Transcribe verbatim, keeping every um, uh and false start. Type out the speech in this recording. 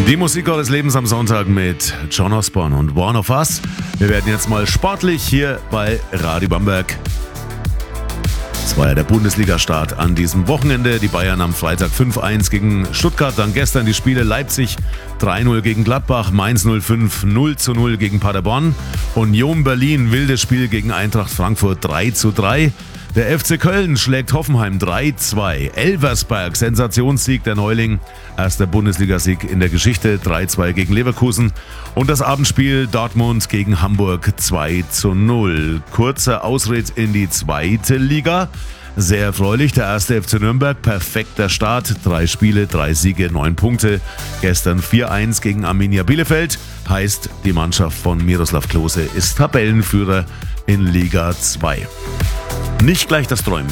Die Musik eures Lebens am Sonntag mit John Osborne und One of Us. Wir werden jetzt mal sportlich hier bei Radio Bamberg. Es war ja der Bundesliga-Start an diesem Wochenende. Die Bayern am Freitag fünf eins gegen Stuttgart. Dann gestern die Spiele Leipzig drei null gegen Gladbach, Mainz null fünf null zu null gegen Paderborn. Union Berlin, wildes Spiel gegen Eintracht Frankfurt drei zu drei. Der F C Köln schlägt Hoffenheim drei zwei. Elversberg, Sensationssieg der Neuling. Erster Bundesligasieg in der Geschichte, drei zwei gegen Leverkusen. Und das Abendspiel Dortmund gegen Hamburg zwei zu null. Kurzer Ausritt in die zweite Liga. Sehr erfreulich, der erste F C Nürnberg, perfekter Start. Drei Spiele, drei Siege, neun Punkte. Gestern vier eins gegen Arminia Bielefeld. Heißt, die Mannschaft von Miroslav Klose ist Tabellenführer in Liga zwei. Nicht gleich das Träumen.